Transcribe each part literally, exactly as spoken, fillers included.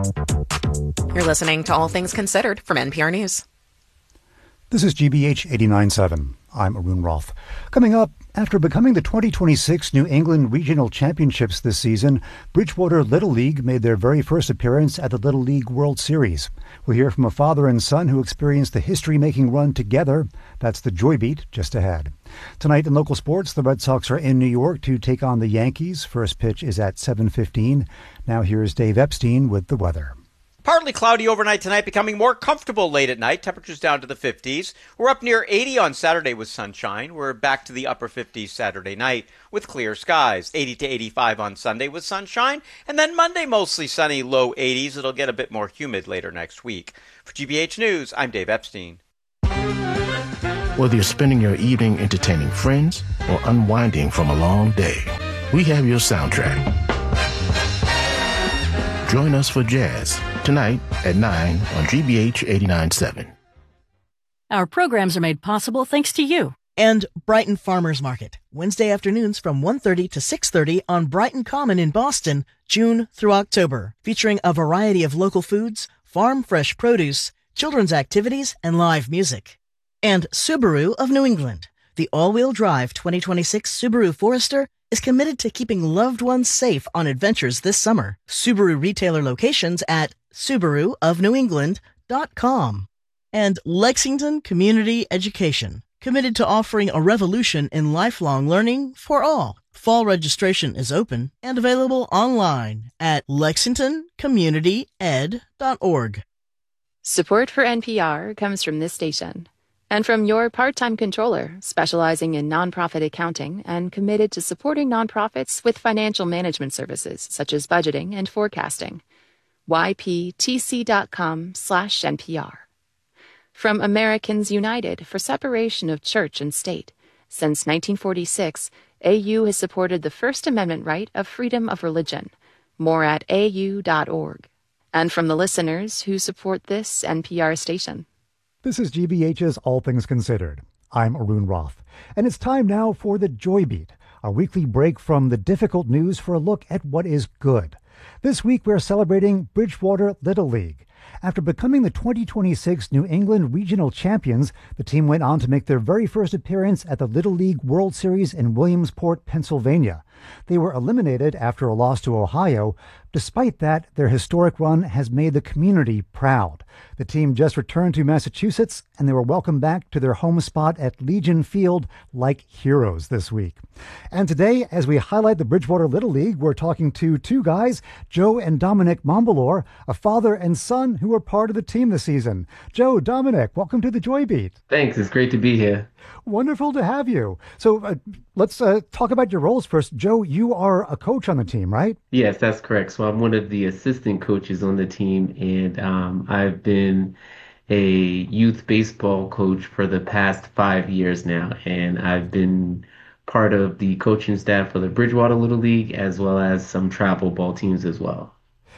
You're listening to All Things Considered from N P R News. This is G B H eighty-nine point seven. I'm Arun Roth. Coming up, after becoming the twenty twenty-six New England Regional Championships this season, Bridgewater Little League made their very first appearance at the Little League World Series. We'll hear from a father and son who experienced the history-making run together. That's the Joy Beat just ahead. Tonight in local sports, the Red Sox are in New York to take on the Yankees. First pitch is at seven fifteen. Now here's Dave Epstein with the weather. Partly cloudy overnight tonight, becoming more comfortable late at night. Temperatures down to the fifties. We're up near eighty on Saturday with sunshine. We're back to the upper fifties Saturday night with clear skies. eighty to eighty-five on Sunday with sunshine. And then Monday mostly sunny, low eighties. It'll get a bit more humid later next week. For G B H News, I'm Dave Epstein. Whether you're spending your evening entertaining friends or unwinding from a long day, we have your soundtrack. Join us for jazz tonight at nine on G B H eighty-nine point seven. Our programs are made possible thanks to you. And Brighton Farmers Market, Wednesday afternoons from one thirty to six thirty on Brighton Common in Boston, June through October, featuring a variety of local foods, farm fresh produce, children's activities, and live music. And Subaru of New England, the all-wheel drive twenty twenty-six Subaru Forester is committed to keeping loved ones safe on adventures this summer. Subaru retailer locations at Subaru of New England dot com. And Lexington Community Education, committed to offering a revolution in lifelong learning for all. Fall registration is open and available online at lexington community ed dot org. Support for N P R comes from this station and from your part-time controller, specializing in nonprofit accounting and committed to supporting nonprofits with financial management services such as budgeting and forecasting. y p t c dot com slash N P R. From Americans United for Separation of Church and State. Since nineteen forty-six, A U has supported the First Amendment right of freedom of religion. More at a u dot org. And from the listeners who support this N P R station. This is G B H's All Things Considered. I'm Arun Roth. And it's time now for the Joy Beat, a weekly break from the difficult news for a look at what is good. This week we're celebrating Bridgewater Little League. After becoming the twenty twenty-six New England Regional Champions, the team went on to make their very first appearance at the Little League World Series in Williamsport, Pennsylvania. They were eliminated after a loss to Ohio. Despite that, their historic run has made the community proud. The team just returned to Massachusetts, and they were welcomed back to their home spot at Legion Field like heroes this week. And today, as we highlight the Bridgewater Little League, we're talking to two guys, Joe and Dominic Mombalor, a father and son who were part of the team this season. Joe, Dominic, welcome to the Joy Beat. Thanks. It's great to be here. Wonderful to have you. So uh, let's uh, talk about your roles first. Joe, you are a coach on the team, right? Yes, that's correct. So I'm one of the assistant coaches on the team, and um, I've been a youth baseball coach for the past five years now, and I've been part of the coaching staff for the Bridgewater Little League as well as some travel ball teams as well.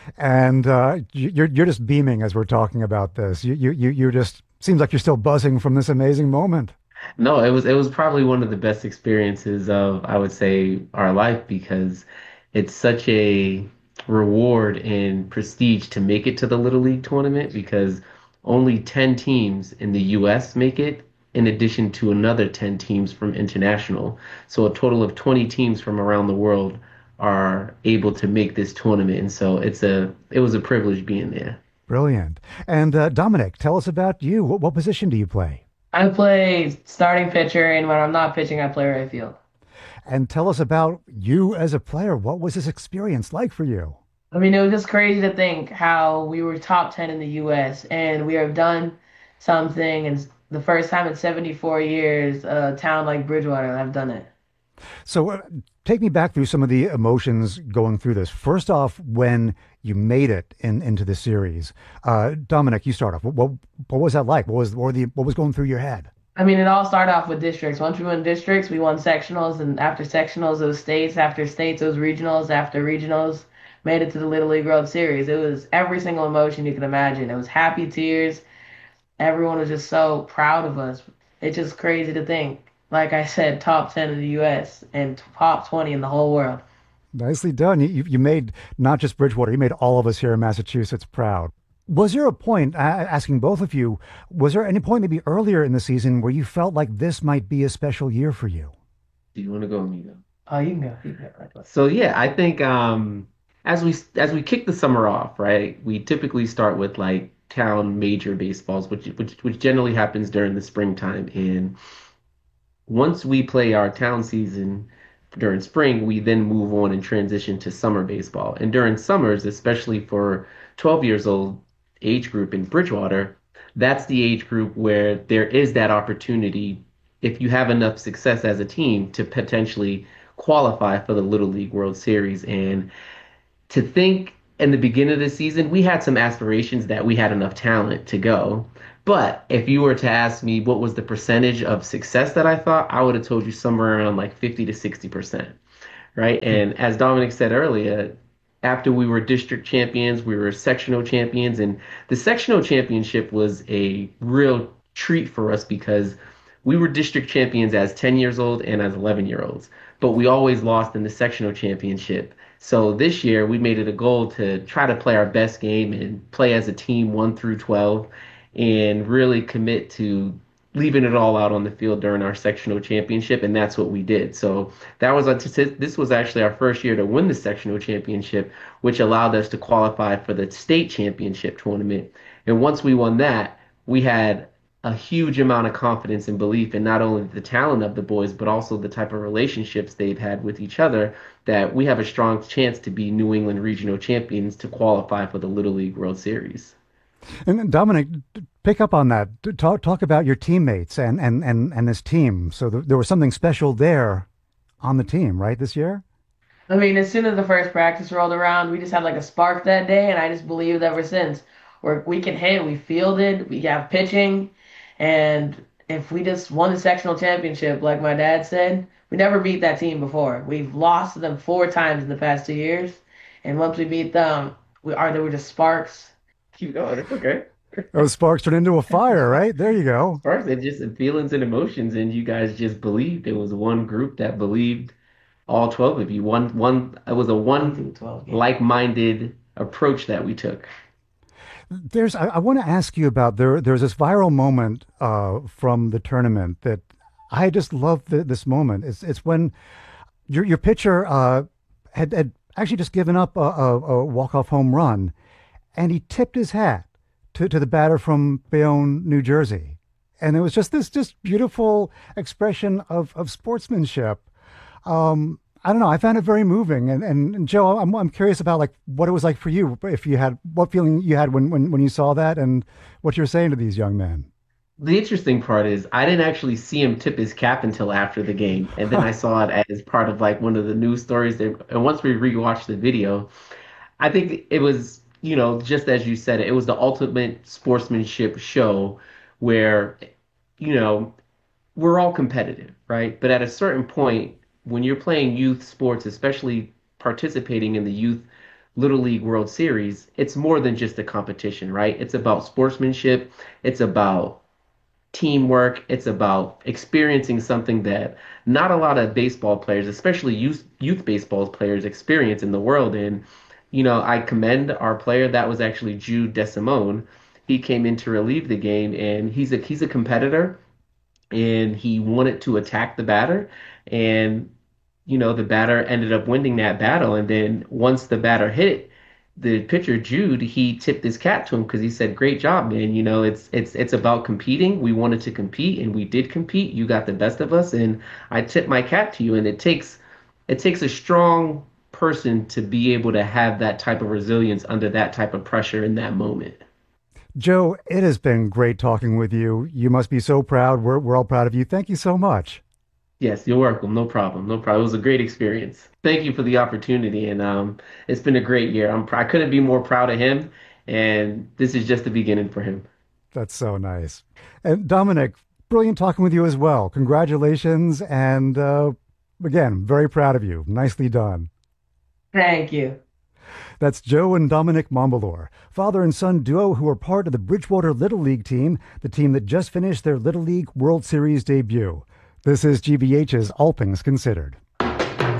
And uh, you're you're just beaming as we're talking about this. You you you you're just seems like you're still buzzing from this amazing moment. No, it was it was probably one of the best experiences of, I would say, our life, because it's such a reward and prestige to make it to the Little League tournament, because only ten teams in the U S make it, in addition to another ten teams from international. So a total of twenty teams from around the world are able to make this tournament. And so it's a it was a privilege being there. Brilliant. And uh, Dominic, tell us about you. What, what position do you play? I play starting pitcher, and when I'm not pitching, I play right field. And tell us about you as a player. What was this experience like for you? I mean, it was just crazy to think how we were top ten in the U S, and we have done something, and the first time in seventy-four years, a town like Bridgewater have done it. So uh, take me back through some of the emotions going through this. First off, when you made it in, into the series, uh, Dominic, you start off. What, what, what was that like? What was what, were the, what was going through your head? I mean, it all started off with districts. Once we won districts, we won sectionals, and after sectionals, it was states. After states, it was regionals. After regionals, made it to the Little League World Series. It was every single emotion you can imagine. It was happy tears. Everyone was just so proud of us. It's just crazy to think. Like I said, top ten in the U S and top twenty in the whole world. Nicely done. You, you made not just Bridgewater, you made all of us here in Massachusetts proud. Was there a point, uh, asking both of you, was there any point maybe earlier in the season where you felt like this might be a special year for you? Do you want to go, amigo? Oh, you can go. You can go. So yeah, I think um, as we as we kick the summer off, right, we typically start with like town major baseballs, which which which generally happens during the springtime. And once we play our town season during spring, we then move on and transition to summer baseball. And during summers, especially for twelve years old age group in Bridgewater, that's the age group where there is that opportunity, if you have enough success as a team, to potentially qualify for the Little League World Series. And to think in the beginning of the season, we had some aspirations that we had enough talent to go. But if you were to ask me what was the percentage of success that I thought, I would have told you somewhere around like fifty to sixty percent, right? And as Dominic said earlier, after we were district champions, we were sectional champions, and the sectional championship was a real treat for us because we were district champions as ten years old and as eleven year olds, but we always lost in the sectional championship. So this year we made it a goal to try to play our best game and play as a team one through twelve and really commit to leaving it all out on the field during our sectional championship. And that's what we did. So that was, this was actually our first year to win the sectional championship, which allowed us to qualify for the state championship tournament. And once we won that, we had a huge amount of confidence and belief in not only the talent of the boys, but also the type of relationships they've had with each other, that we have a strong chance to be New England regional champions to qualify for the Little League World Series. And Dominic, pick up on that. Talk talk about your teammates and and and, and this team. So th- there was something special there on the team, right, this year? I mean, as soon as the first practice rolled around, we just had like a spark that day, and I just believed ever since. We're, we can hit, we fielded, we have pitching, and if we just won the sectional championship, like my dad said, we never beat that team before. We've lost to them four times in the past two years, and once we beat them, we are there were just sparks. Keep going. It's okay. Those sparks turned into a fire, right? There you go. Sparks, and just feelings and emotions, and you guys just believed. It was one group that believed, all twelve of you. One, one. It was a one like-minded approach that we took. There's. I, I want to ask you about there. There's this viral moment uh, from the tournament that I just love. The, this moment. It's it's when your your pitcher uh, had had actually just given up a, a, a walk-off home run. And he tipped his hat to, to the batter from Bayonne, New Jersey. And it was just this just beautiful expression of, of sportsmanship. Um, I don't know. I found it very moving. And, and, and Joe, I'm, I'm curious about like what it was like for you, if you had, what feeling you had when, when, when you saw that and what you're saying to these young men. The interesting part is I didn't actually see him tip his cap until after the game. And then I saw it as part of like one of the news stories. That, and once we rewatched the video, I think it was, you know, just as you said, it was the ultimate sportsmanship show where, you know, we're all competitive, right? But at a certain point, when you're playing youth sports, especially participating in the Youth Little League World Series, it's more than just a competition, right? It's about sportsmanship. It's about teamwork. It's about experiencing something that not a lot of baseball players, especially youth, youth baseball players, experience in the world. And you know, I commend our player. That was actually Jude DeSimone. He came in to relieve the game, and he's a he's a competitor, and he wanted to attack the batter. And, you know, the batter ended up winning that battle. And then once the batter hit the pitcher, Jude, he tipped his cap to him because he said, "Great job, man. You know, it's it's it's about competing. We wanted to compete, and we did compete. You got the best of us, and I tip my cap to you." And it takes it takes a strong person to be able to have that type of resilience under that type of pressure in that moment. Joe, it has been great talking with you. You must be so proud. We're we're all proud of you. Thank you so much. Yes, you're welcome. No problem. No problem. It was a great experience. Thank you for the opportunity, and um, it's been a great year. I'm I couldn't be more proud of him, and this is just the beginning for him. That's so nice. And Dominic, brilliant talking with you as well. Congratulations, and uh, again, very proud of you. Nicely done. Thank you. That's Joe and Dominic Mombalor, father and son duo who are part of the Bridgewater Little League team, the team that just finished their Little League World Series debut. This is G B H's All Things Considered.